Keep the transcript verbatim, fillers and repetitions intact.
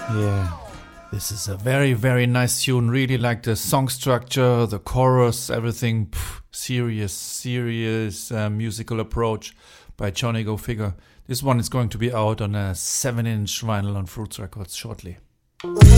Yeah, this is a very, very nice tune. Really like the song structure, the chorus, everything. Pff, serious, serious uh, musical approach by Johnny Go Figure. This one is going to be out on a seven inch vinyl on Fruits Records shortly.